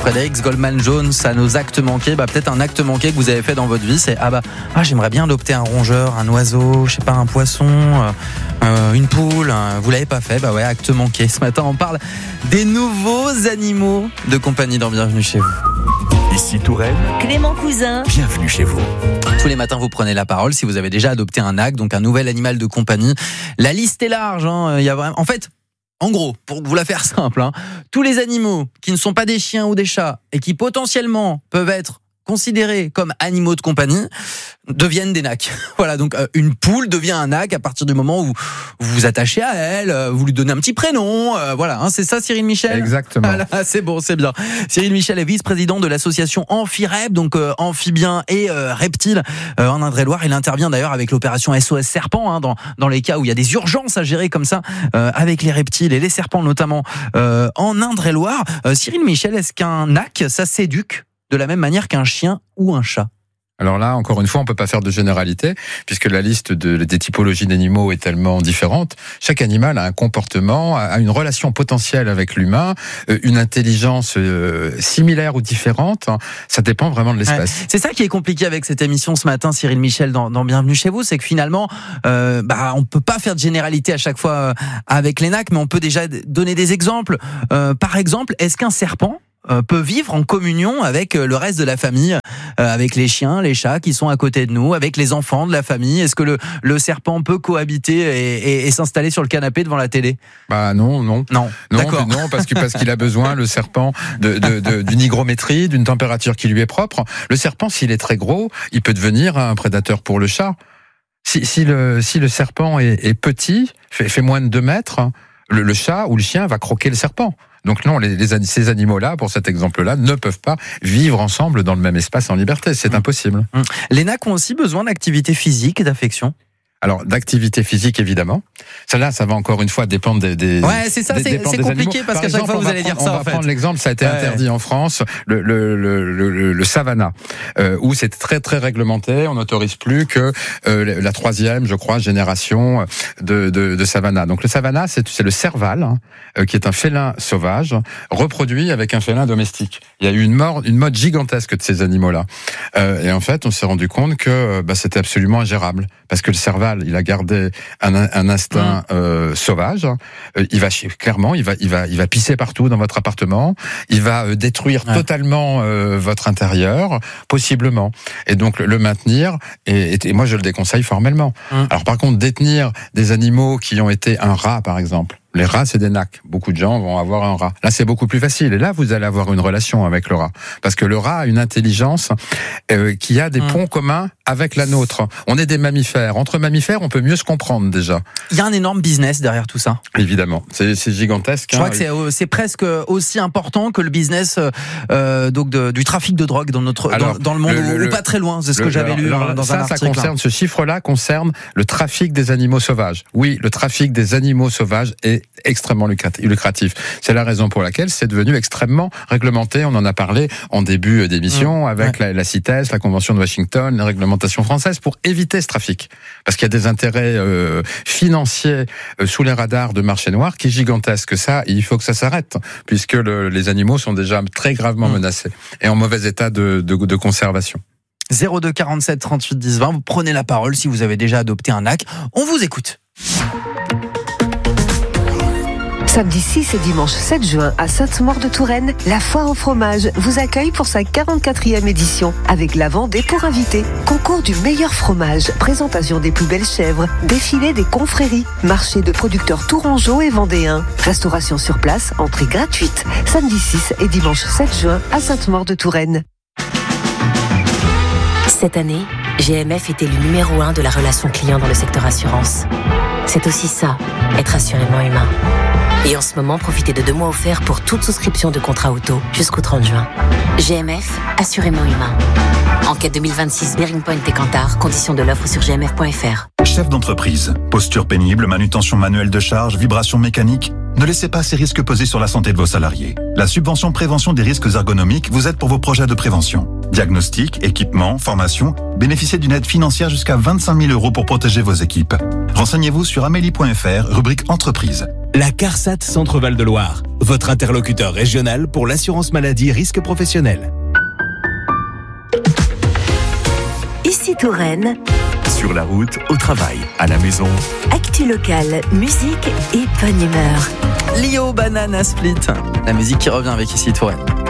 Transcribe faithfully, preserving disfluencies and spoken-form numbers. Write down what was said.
Frédéric Goldman-Jones à nos actes manqués. Bah, peut-être un acte manqué que vous avez fait dans votre vie, c'est ah bah ah, j'aimerais bien adopter un rongeur, un oiseau, je sais pas, un poisson, euh, euh, une poule. Hein, vous l'avez pas fait, bah ouais, acte manqué. Ce matin, on parle des nouveaux animaux de compagnie dans Bienvenue chez vous. Ici Touraine, Clément Cousin, bienvenue chez vous. Tous les matins, vous prenez la parole si vous avez déjà adopté un A C, donc un nouvel animal de compagnie. La liste est large. Hein. Il y a vraiment... En fait, en gros, pour vous la faire simple, hein, tous les animaux qui ne sont pas des chiens ou des chats et qui potentiellement peuvent être considérés comme animaux de compagnie deviennent des N A C. Voilà, donc euh, une poule devient un A C à partir du moment où vous vous attachez à elle, euh, vous lui donnez un petit prénom, euh, voilà, hein, c'est ça Cyril Michel ? Exactement. Voilà, c'est bon, c'est bien. Cyril Michel est vice-président de l'association Amphi-Rep, donc euh, amphibiens et euh, reptiles euh, en Indre-et-Loire. Il intervient d'ailleurs avec l'opération S O S Serpent, hein, dans, dans les cas où il y a des urgences à gérer comme ça, euh, avec les reptiles et les serpents notamment euh, en Indre-et-Loire. Euh, Cyril Michel, est-ce qu'un A C, ça s'éduque de la même manière qu'un chien ou un chat ? Alors là, encore une fois, on peut pas faire de généralité, puisque la liste de, des typologies d'animaux est tellement différente. Chaque animal a un comportement, a une relation potentielle avec l'humain, une intelligence similaire ou différente. Ça dépend vraiment de l'espèce. Ouais. C'est ça qui est compliqué avec cette émission ce matin, Cyril Michel, dans, dans Bienvenue chez vous, c'est que finalement, euh, bah, on peut pas faire de généralité à chaque fois avec les N A C, mais on peut déjà donner des exemples. Euh, par exemple, est-ce qu'un serpent peut vivre en communion avec le reste de la famille, avec les chiens, les chats qui sont à côté de nous, avec les enfants de la famille? Est-ce que le, le serpent peut cohabiter et, et, et s'installer sur le canapé devant la télé? Bah non, non. Non, non, d'accord. Non, parce que parce qu'il a besoin, le serpent, de, de, de, d'une hygrométrie, d'une température qui lui est propre. Le serpent, s'il est très gros, il peut devenir un prédateur pour le chat. Si, si, le, si le serpent est, est petit, fait, fait moins de deux mètres, le, le chat ou le chien va croquer le serpent. Donc non, les, les, ces animaux-là, pour cet exemple-là, ne peuvent pas vivre ensemble dans le même espace en liberté. C'est mmh. impossible. Mmh. Les N A C ont aussi besoin d'activité physique et d'affection. Alors, d'activité physique, évidemment. Celle-là, ça va encore une fois dépendre des, des Ouais, c'est ça, des, c'est, c'est compliqué parce qu'à chaque fois, vous allez prendre, dire ça, on en va fait. prendre l'exemple, ça a été ouais. interdit en France, le, le, le, le, le savana, euh, où c'est très, très réglementé. On n'autorise plus que euh, la troisième, je crois, génération de, de, de savana. Donc, le savana, c'est, c'est le serval, hein, euh, qui est un félin sauvage, reproduit avec un félin domestique. Il y a eu une, mort, une mode gigantesque de ces animaux-là. Euh, et en fait, on s'est rendu compte que bah, c'était absolument ingérable. Parce que le serval, il a gardé un, un instinct euh, sauvage. Euh, il va clairement, il va, il va, il va pisser partout dans votre appartement. Il va euh, détruire ouais. totalement euh, votre intérieur, possiblement. Et donc le, le maintenir. Et, et, et moi, je le déconseille formellement. Hum. Alors par contre, détenir des animaux qui ont été un rat, par exemple. Les rats, c'est des N A C. Beaucoup de gens vont avoir un rat. Là, c'est beaucoup plus facile. Et là, vous allez avoir une relation avec le rat. Parce que le rat a une intelligence euh, qui a des mmh. ponts communs avec la nôtre. On est des mammifères. Entre mammifères, on peut mieux se comprendre déjà. Il y a un énorme business derrière tout ça. Évidemment. C'est, c'est gigantesque. Je hein. crois que c'est, c'est presque aussi important que le business euh, donc de, du trafic de drogue dans, notre, Alors, dans, dans le monde, le, ou, le, ou pas très loin. C'est ce le, que j'avais alors, lu alors, dans ça, un article. Ça concerne, ce chiffre-là concerne le trafic des animaux sauvages. Oui, le trafic des animaux sauvages est extrêmement lucratif. C'est la raison pour laquelle c'est devenu extrêmement réglementé. On en a parlé en début d'émission mmh, avec ouais. la, la CITES, la Convention de Washington, les réglementations françaises pour éviter ce trafic. Parce qu'il y a des intérêts euh, financiers euh, sous les radars de marché noir qui est gigantesque. Ça, il faut que ça s'arrête puisque le, les animaux sont déjà très gravement mmh. menacés et en mauvais état de, de, de conservation. zéro deux quarante-sept trente-huit dix vingt, vous prenez la parole si vous avez déjà adopté un A C. On vous écoute. Samedi six et dimanche sept juin à Sainte-Maure-de-Touraine, la Foire au fromage vous accueille pour sa quarante-quatrième édition avec la Vendée pour invités. Concours du meilleur fromage, présentation des plus belles chèvres, défilé des confréries, marché de producteurs tourangeaux et vendéens, restauration sur place, entrée gratuite. Samedi six et dimanche sept juin à Sainte-Maure-de-Touraine. Cette année, G M F était le numéro un de la relation client dans le secteur assurance. C'est aussi ça, être assurément humain. Et en ce moment, profitez de deux mois offerts pour toute souscription de contrat auto jusqu'au trente juin. G M F, assurément humain. Enquête deux mille vingt-six, Bearing Point et Kantar. Conditions de l'offre sur g m f point f r. Chef d'entreprise, posture pénible, manutention manuelle de charge, vibrations mécaniques. Ne laissez pas ces risques peser sur la santé de vos salariés. La subvention prévention des risques ergonomiques vous aide pour vos projets de prévention. Diagnostic, équipement, formation, bénéficiez d'une aide financière jusqu'à vingt-cinq mille euros pour protéger vos équipes. Renseignez-vous sur amélie point f r, rubrique entreprise. La CARSAT Centre-Val de Loire, votre interlocuteur régional pour l'assurance maladie risque professionnel. Ici Touraine. Sur la route, au travail, à la maison. Actu locale, musique et bonne humeur. Lio Banana Split, la musique qui revient avec Ici Touraine.